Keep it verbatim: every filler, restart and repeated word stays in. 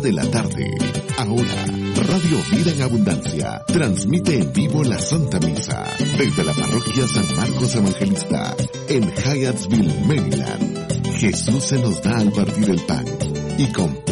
de la tarde. Ahora, Radio Vida en Abundancia transmite en vivo la Santa Misa desde la parroquia San Marcos Evangelista en Hyattsville, Maryland. Jesús se nos da al partir el pan y con